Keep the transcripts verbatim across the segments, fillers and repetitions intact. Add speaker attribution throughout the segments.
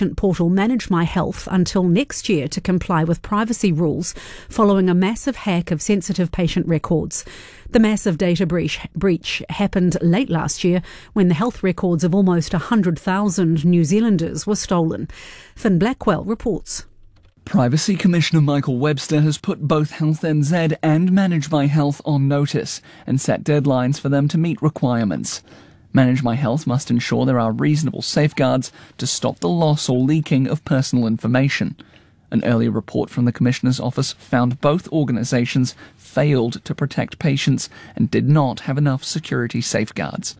Speaker 1: patient portal Manage My Health until next year to comply with privacy rules following a massive hack of sensitive patient records. The massive data breach, breach happened late last year when the health records of almost one hundred thousand New Zealanders were stolen. Finn Blackwell reports.
Speaker 2: Privacy Commissioner Michael Webster has put both Health N Z and Manage My Health on notice and set deadlines for them to meet requirements. Manage My Health must ensure there are reasonable safeguards to stop the loss or leaking of personal information. An earlier report from the Commissioner's office found both organisations failed to protect patients and did not have enough security safeguards.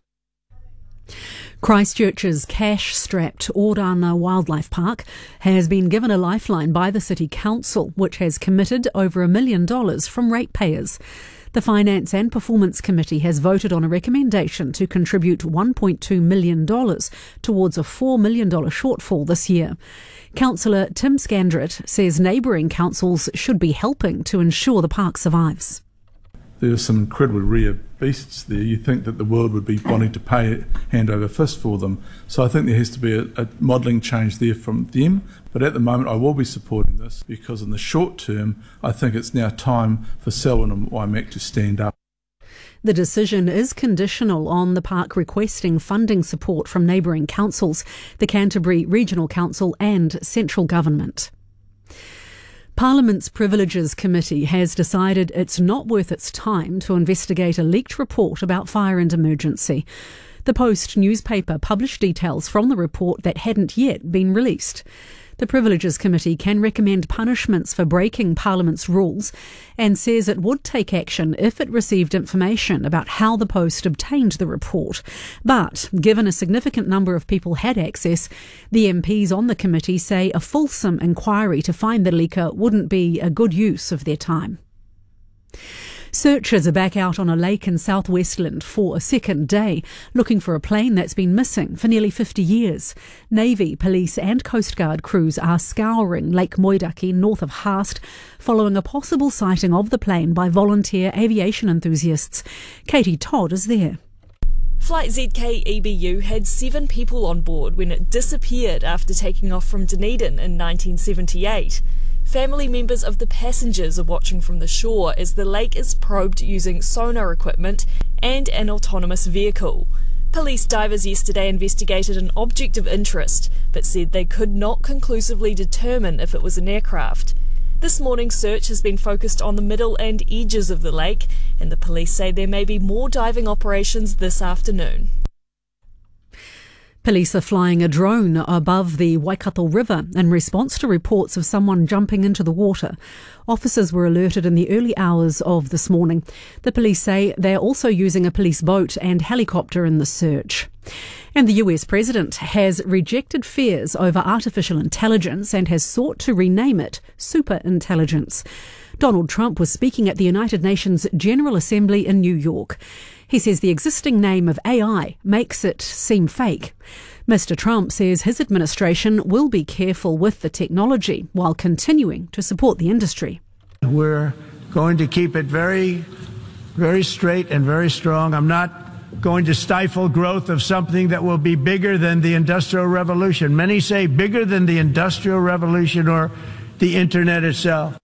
Speaker 1: Christchurch's cash-strapped Orana Wildlife Park has been given a lifeline by the City Council, which has committed over a million dollars from ratepayers. The Finance and Performance Committee has voted on a recommendation to contribute one point two million dollars towards a four million dollars shortfall this year. Councillor Tim Scandrett says neighbouring councils should be helping to ensure the park survives.
Speaker 3: There are some incredibly rare beasts there. You think that the world would be wanting to pay hand over fist for them. So I think there has to be a, a modelling change there from them. But at the moment I will be supporting this because in the short term I think it's now time for Selwyn and Waimak to stand up.
Speaker 1: The decision is conditional on the park requesting funding support from neighbouring councils, the Canterbury Regional Council and central government. Parliament's Privileges Committee has decided it's not worth its time to investigate a leaked report about fire and emergency. The Post newspaper published details from the report that hadn't yet been released. The Privileges Committee can recommend punishments for breaking Parliament's rules and says it would take action if it received information about how the Post obtained the report. But, given a significant number of people had access, the M Ps on the committee say a fulsome inquiry to find the leaker wouldn't be a good use of their time. Searchers are back out on a lake in South Westland for a second day, looking for a plane that's been missing for nearly fifty years. Navy, police and Coast Guard crews are scouring Lake Moidaki north of Haast, following a possible sighting of the plane by volunteer aviation enthusiasts. Katie Todd is there.
Speaker 4: Flight Z K E B U had seven people on board when it disappeared after taking off from Dunedin in nineteen seventy-eight. Family members of the passengers are watching from the shore as the lake is probed using sonar equipment and an autonomous vehicle. Police divers yesterday investigated an object of interest, but said they could not conclusively determine if it was an aircraft. This morning's search has been focused on the middle and edges of the lake, and the police say there may be more diving operations this afternoon.
Speaker 1: Police are flying a drone above the Waikato River in response to reports of someone jumping into the water. Officers were alerted in the early hours of this morning. The police say they are also using a police boat and helicopter in the search. And the U S president has rejected fears over artificial intelligence and has sought to rename it superintelligence. Donald Trump was speaking at the United Nations General Assembly in New York. He says the existing name of A I makes it seem fake. Mister Trump says his administration will be careful with the technology while continuing to support the industry.
Speaker 5: We're going to keep it very, very straight and very strong. I'm not going to stifle growth of something that will be bigger than the Industrial Revolution. Many say bigger than the Industrial Revolution or the Internet itself.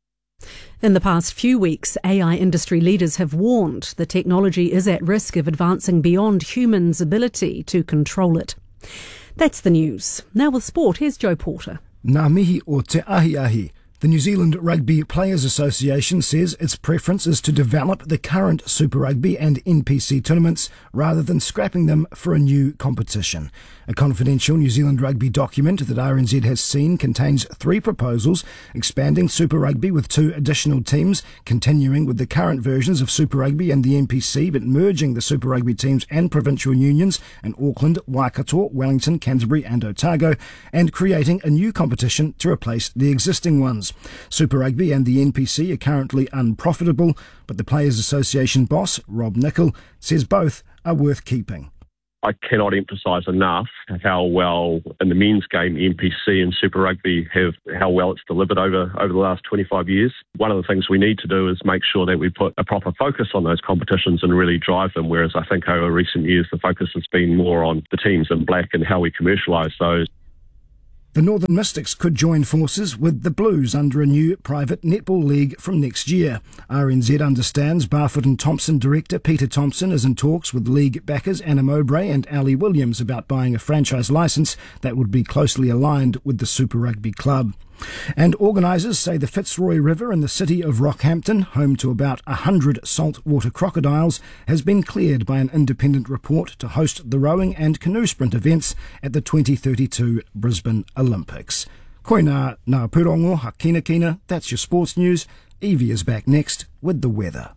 Speaker 1: In the past few weeks, A I industry leaders have warned the technology is at risk of advancing beyond humans' ability to control it. That's the news. Now with sport, here's Joe Porter.
Speaker 6: Ngā mihi o te ahi ahi. The New Zealand Rugby Players Association says its preference is to develop the current Super Rugby and N P C tournaments rather than scrapping them for a new competition. A confidential New Zealand Rugby document that R N Z has seen contains three proposals: expanding Super Rugby with two additional teams, continuing with the current versions of Super Rugby and the N P C but merging the Super Rugby teams and provincial unions in Auckland, Waikato, Wellington, Canterbury and Otago, and creating a new competition to replace the existing ones. Super Rugby and the N P C are currently unprofitable, but the Players Association boss, Rob Nichol, says both are worth keeping.
Speaker 7: I cannot emphasise enough how well in the men's game N P C and Super Rugby have, how well it's delivered over, over the last twenty-five years. One of the things we need to do is make sure that we put a proper focus on those competitions and really drive them, whereas I think over recent years the focus has been more on the teams in black and how we commercialise those.
Speaker 6: The Northern Mystics could join forces with the Blues under a new private netball league from next year. R N Z understands Barfoot and Thompson director Peter Thompson is in talks with league backers Anna Mowbray and Ali Williams about buying a franchise licence that would be closely aligned with the Super Rugby club. And organisers say the Fitzroy River in the city of Rockhampton, home to about one hundred saltwater crocodiles, has been cleared by an independent report to host the rowing and canoe sprint events at the twenty thirty-two Brisbane Olympics. Koina ngā pūrongo hakina kina, that's your sports news. Evie is back next with the weather.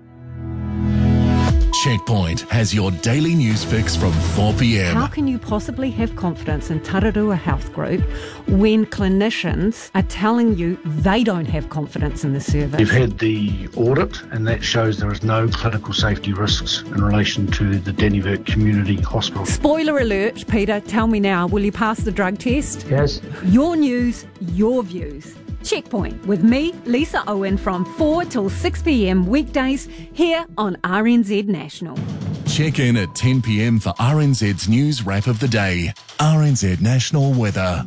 Speaker 8: Checkpoint has your daily news fix from four p.m.
Speaker 9: How can you possibly have confidence in Tararua Health Group when clinicians are telling you they don't have confidence in the service?
Speaker 10: You've had the audit, and that shows there is no clinical safety risks in relation to the Dennyvert Community Hospital.
Speaker 9: Spoiler alert, Peter, tell me now, will you pass the drug test?
Speaker 10: Yes.
Speaker 9: Your news, your views. Checkpoint with me, Lisa Owen, from four till six p.m. weekdays here on R N Z National.
Speaker 8: Check in at ten p.m. for R N Z's news wrap of the day. R N Z National Weather.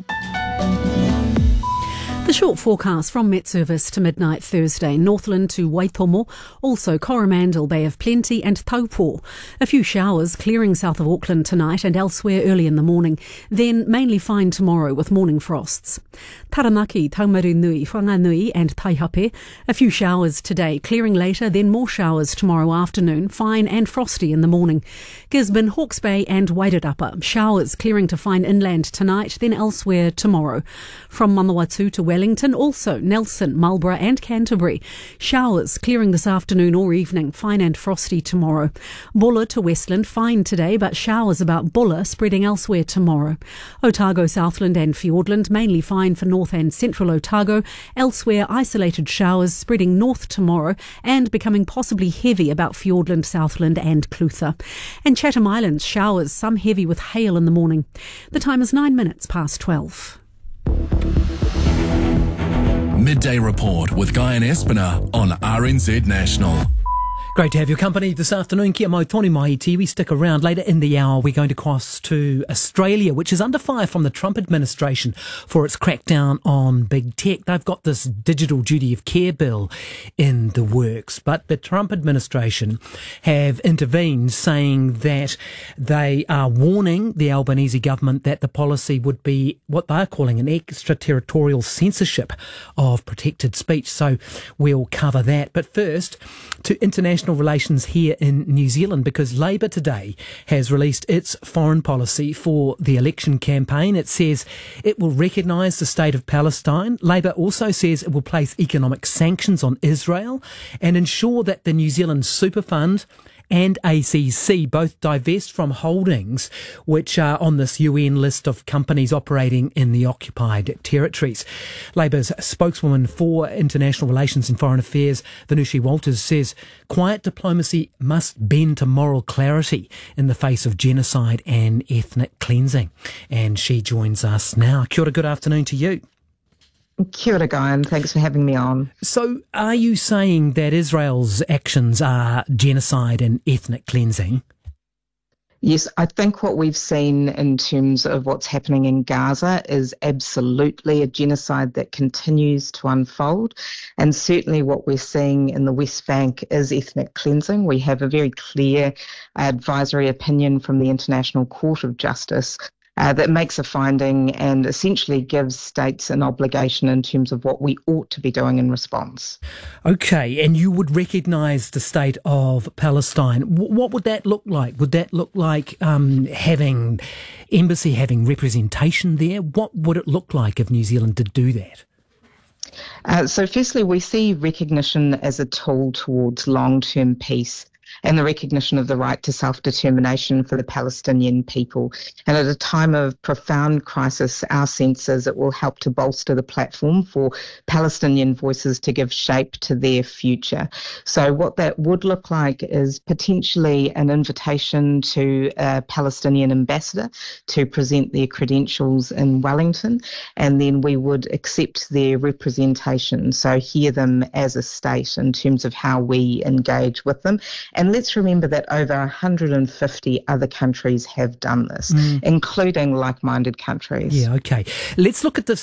Speaker 1: The short forecast from Met Service to midnight Thursday, Northland to Waitomo, also Coromandel, Bay of Plenty and Taupo. A few showers clearing south of Auckland tonight and elsewhere early in the morning, then mainly fine tomorrow with morning frosts. Taranaki, Taumarunui, Whanganui and Taihape. A few showers today, clearing later, then more showers tomorrow afternoon, fine and frosty in the morning. Gisborne, Hawke's Bay and Wairarapa. Showers clearing to fine inland tonight, then elsewhere tomorrow. From Manawatu to Wellington, also Nelson, Marlborough and Canterbury. Showers clearing this afternoon or evening, fine and frosty tomorrow. Bulla to Westland, fine today, but showers about Bulla spreading elsewhere tomorrow. Otago, Southland and Fiordland, mainly fine for north and central Otago. Elsewhere, isolated showers spreading north tomorrow and becoming possibly heavy about Fiordland, Southland and Clutha. And Chatham Islands, showers, some heavy with hail in the morning. The time is nine minutes past twelve.
Speaker 8: Midday Report with Guy and Espiner on R N Z National.
Speaker 11: Great to have your company this afternoon. Kia mau tonu mai te. We stick around. Later in the hour, we're going to cross to Australia, which is under fire from the Trump administration for its crackdown on big tech. They've got this digital duty of care bill in the works, but the Trump administration have intervened, saying that they are warning the Albanese government that the policy would be what they're calling an extraterritorial censorship of protected speech. So we'll cover that. But first, to international relations here in New Zealand, because Labour today has released its foreign policy for the election campaign. It says it will recognise the state of Palestine. Labour also says it will place economic sanctions on Israel and ensure that the New Zealand Super Fund and A C C both divest from holdings which are on this U N list of companies operating in the occupied territories. Labour's spokeswoman for international relations and foreign affairs, Venushi Walters, says quiet diplomacy must bend to moral clarity in the face of genocide and ethnic cleansing. And she joins us now. Kia ora, good afternoon to you.
Speaker 12: Kia ora, Guy, and thanks for having me on.
Speaker 11: So are you saying that Israel's actions are genocide and ethnic cleansing?
Speaker 12: Yes, I think what we've seen in terms of what's happening in Gaza is absolutely a genocide that continues to unfold. And certainly what we're seeing in the West Bank is ethnic cleansing. We have a very clear advisory opinion from the International Court of Justice Uh, that makes a finding and essentially gives states an obligation in terms of what we ought to be doing in response.
Speaker 11: Okay, and you would recognise the state of Palestine. W- what would that look like? Would that look like um, having embassy, having representation there? What would it look like if New Zealand did do that?
Speaker 12: Uh, so firstly, we see recognition as a tool towards long-term peace and the recognition of the right to self-determination for the Palestinian people. And at a time of profound crisis, our sense is it will help to bolster the platform for Palestinian voices to give shape to their future. So what that would look like is potentially an invitation to a Palestinian ambassador to present their credentials in Wellington, and then we would accept their representation, so hear them as a state in terms of how we engage with them, And let's remember that over one hundred fifty other countries have done this, mm. including like-minded countries.
Speaker 11: Yeah, okay. Let's look at this